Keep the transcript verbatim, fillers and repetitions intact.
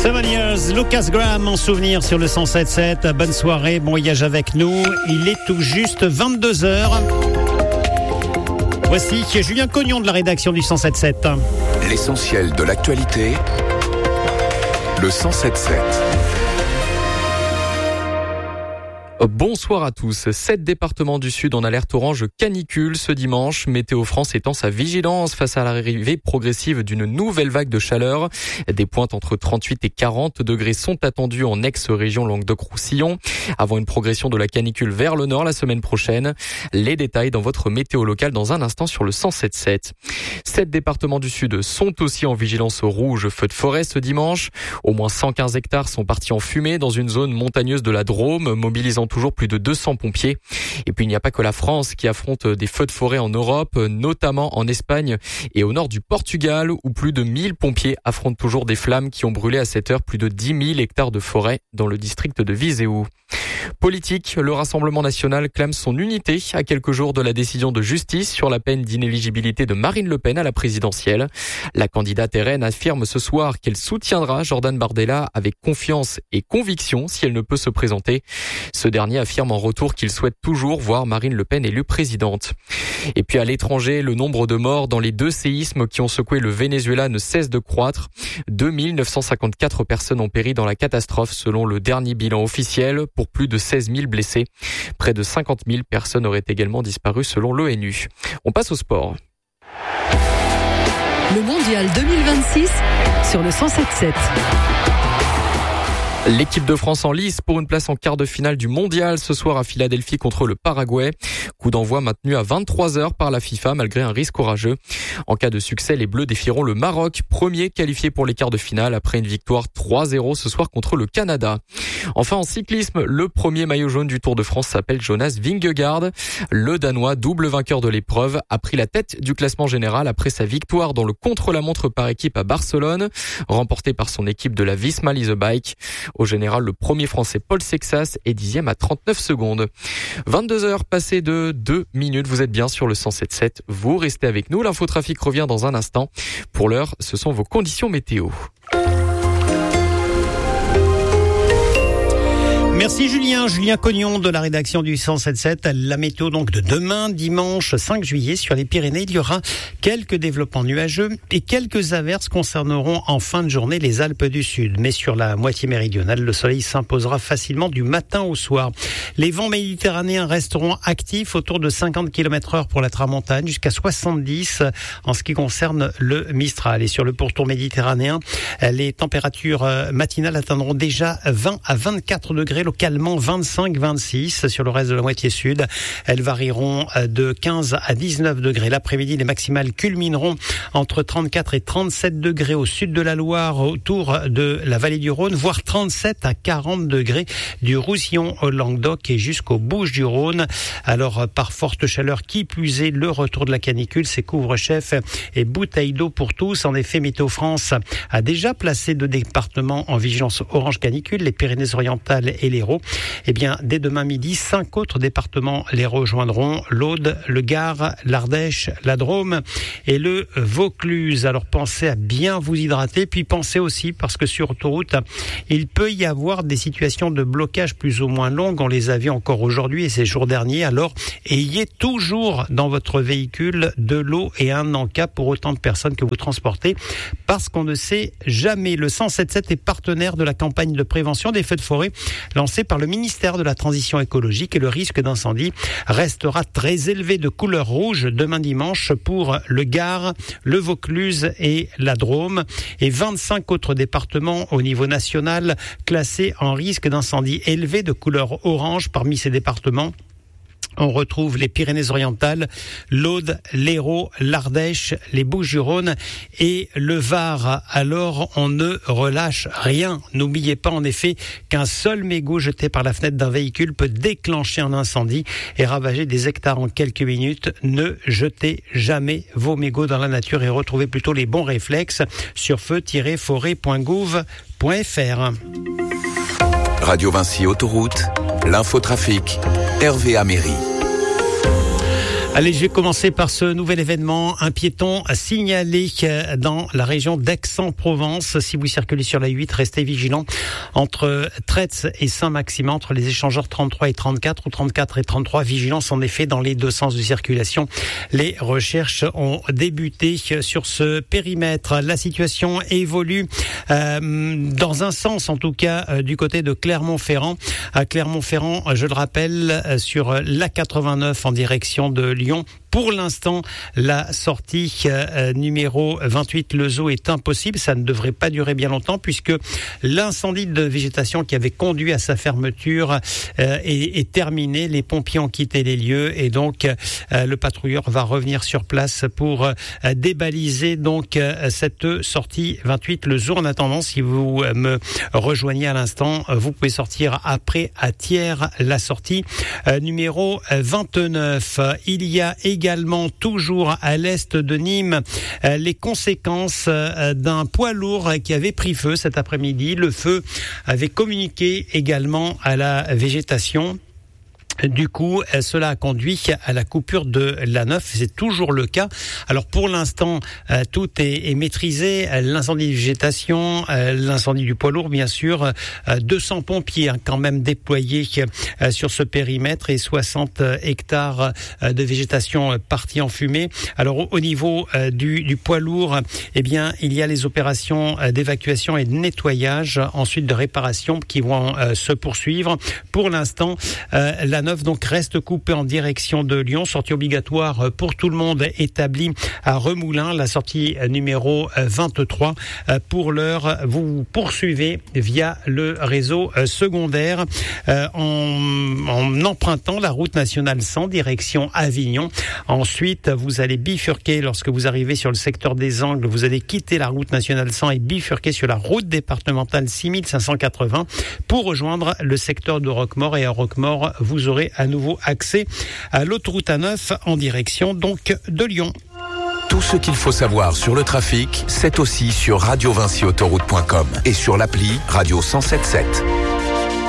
Seven Years, Lucas Graham en souvenir sur le cent sept sept. Bonne soirée, bon voyage avec nous. Il est tout juste vingt-deux heures. Voici Julien Cognon de la rédaction du cent sept sept. L'essentiel de l'actualité, le cent sept sept. Bonsoir à tous. Sept départements du Sud en alerte orange canicule ce dimanche. Météo France étend sa vigilance face à l'arrivée progressive d'une nouvelle vague de chaleur. Des pointes entre trente-huit et quarante degrés sont attendues en ex-région Languedoc-Roussillon. Avant une progression de la canicule vers le nord la semaine prochaine. Les détails dans votre météo locale dans un instant sur le cent sept sept. Sept départements du Sud sont aussi en vigilance rouge feu de forêt ce dimanche. Au moins cent quinze hectares sont partis en fumée dans une zone montagneuse de la Drôme, mobilisant toujours plus de deux cents pompiers. Et puis il n'y a pas que la France qui affronte des feux de forêt en Europe, notamment en Espagne et au nord du Portugal, où plus de mille pompiers affrontent toujours des flammes qui ont brûlé à cette heure plus de dix mille hectares de forêt dans le district de Viseu. Politique, le Rassemblement national clame son unité à quelques jours de la décision de justice sur la peine d'inéligibilité de Marine Le Pen à la présidentielle. La candidate R N affirme ce soir qu'elle soutiendra Jordan Bardella avec confiance et conviction si elle ne peut se présenter. Ce dernier affirme en retour qu'il souhaite toujours voir Marine Le Pen élue présidente. Et puis à l'étranger, le nombre de morts dans les deux séismes qui ont secoué le Venezuela ne cesse de croître. deux mille neuf cent cinquante-quatre personnes ont péri dans la catastrophe selon le dernier bilan officiel, pour plus de seize mille blessés. Près de cinquante mille personnes auraient également disparu selon l'ONU. On passe au sport. Le mondial deux mille vingt-six sur le cent sept sept. L'équipe de France en lice pour une place en quart de finale du mondial ce soir à Philadelphie contre le Paraguay. Coup d'envoi maintenu à vingt-trois heures par la FIFA malgré un risque orageux. En cas de succès, les Bleus défieront le Maroc, premier qualifié pour les quarts de finale après une victoire trois zéro ce soir contre le Canada. Enfin en cyclisme, le premier maillot jaune du Tour de France s'appelle Jonas Vingegaard. Le Danois, double vainqueur de l'épreuve, a pris la tête du classement général après sa victoire dans le contre-la-montre par équipe à Barcelone, remportée par son équipe de la Visma Lease Bike. Au général, le premier français Paul Sexas est dixième à trente-neuf secondes. vingt-deux heures passées de deux minutes. Vous êtes bien sur le cent sept sept. Vous restez avec nous. L'infotrafic revient dans un instant. Pour l'heure, ce sont vos conditions météo. Merci Julien, Julien Cognon de la rédaction du cent sept sept. La météo donc de demain, dimanche cinq juillet, sur les Pyrénées, il y aura quelques développements nuageux et quelques averses concerneront en fin de journée les Alpes du Sud. Mais sur la moitié méridionale, le soleil s'imposera facilement du matin au soir. Les vents méditerranéens resteront actifs autour de cinquante kilomètres heure pour la tramontane, jusqu'à soixante-dix en ce qui concerne le Mistral. Et sur le pourtour méditerranéen, les températures matinales atteindront déjà vingt à vingt-quatre degrés, localement vingt-cinq à vingt-six sur le reste de la moitié sud. Elles varieront de quinze à dix-neuf degrés. L'après-midi, les maximales culmineront entre trente-quatre et trente-sept degrés au sud de la Loire, autour de la vallée du Rhône, voire trente-sept à quarante degrés du Roussillon au Languedoc et jusqu'aux Bouches-du-Rhône. Alors, par forte chaleur, qui plus est, le retour de la canicule, c'est couvre-chef et bouteilles d'eau pour tous. En effet, Météo France a déjà placé deux départements en vigilance orange canicule, les Pyrénées-Orientales et les l'Hérault. Eh bien, dès demain midi, cinq autres départements les rejoindront: l'Aude, le Gard, l'Ardèche, la Drôme et le Vaucluse. Alors pensez à bien vous hydrater, puis pensez aussi, parce que sur autoroute, il peut y avoir des situations de blocage plus ou moins longues. On les a vues encore aujourd'hui et ces jours derniers. Alors, ayez toujours dans votre véhicule de l'eau et un encas pour autant de personnes que vous transportez, parce qu'on ne sait jamais. Le cent sept sept est partenaire de la campagne de prévention des feux de forêt lancée par le ministère de la Transition écologique, et le risque d'incendie restera très élevé de couleur rouge demain dimanche pour le Gard, le Vaucluse et la Drôme, et vingt-cinq autres départements au niveau national classés en risque d'incendie élevé de couleur orange. Parmi ces départements, on retrouve les Pyrénées-Orientales, l'Aude, l'Hérault, l'Ardèche, les Bouches-du-Rhône et le Var. Alors, on ne relâche rien. N'oubliez pas en effet qu'un seul mégot jeté par la fenêtre d'un véhicule peut déclencher un incendie et ravager des hectares en quelques minutes. Ne jetez jamais vos mégots dans la nature et retrouvez plutôt les bons réflexes sur feu tiret forêt point gouv point f r. Radio Vinci Autoroute, l'infotrafic, Hervé Améry. Allez, je vais commencer par ce nouvel événement. Un piéton signalé dans la région d'Aix-en-Provence. Si vous circulez sur la huit, restez vigilants entre Tretz et Saint-Maximin, entre les échangeurs trente-trois et trente-quatre ou trente-quatre et trente-trois. Vigilance en effet dans les deux sens de circulation. Les recherches ont débuté sur ce périmètre. La situation évolue euh, dans un sens, en tout cas, euh, du côté de Clermont-Ferrand. À Clermont-Ferrand, je le rappelle, euh, sur l'A quatre-vingt-neuf en direction de Lyon. Pour l'instant, la sortie euh, numéro vingt-huit, le zoo, est impossible. Ça ne devrait pas durer bien longtemps puisque l'incendie de végétation qui avait conduit à sa fermeture euh, est, est terminé. Les pompiers ont quitté les lieux et donc euh, le patrouilleur va revenir sur place pour euh, débaliser donc euh, cette sortie vingt-huit, le zoo. En attendant, si vous euh, me rejoignez à l'instant, euh, vous pouvez sortir après à Thiers, la sortie euh, numéro vingt-neuf. Il y a également également toujours à l'est de Nîmes euh, les conséquences euh, d'un poids lourd qui avait pris feu cet après-midi. Le feu avait communiqué également à la végétation. Du coup, cela a conduit à la coupure de l'A neuf. C'est toujours le cas. Alors pour l'instant, euh, tout est, est maîtrisé. L'incendie de végétation, euh, l'incendie du poids lourd, bien sûr. Euh, deux cents pompiers hein, quand même déployés euh, sur ce périmètre et soixante hectares euh, de végétation euh, partis en fumée. Alors au, au niveau euh, du, du poids lourd, eh bien il y a les opérations euh, d'évacuation et de nettoyage, ensuite de réparation qui vont euh, se poursuivre. Pour l'instant, euh, la donc reste coupé en direction de Lyon. Sortie obligatoire pour tout le monde établie à Remoulins. La sortie numéro vingt-trois. Pour l'heure, vous poursuivez via le réseau secondaire en, en empruntant la route nationale cent direction Avignon. Ensuite, vous allez bifurquer lorsque vous arrivez sur le secteur des Angles. Vous allez quitter la route nationale cent et bifurquer sur la route départementale six mille cinq cent quatre-vingts pour rejoindre le secteur de Roquemaure. Et à Roquemaure, vous aurez à nouveau accès à l'autoroute A neuf en direction donc de Lyon. Tout ce qu'il faut savoir sur le trafic, c'est aussi sur radio vinci autoroute point com et sur l'appli Radio cent soixante-dix-sept.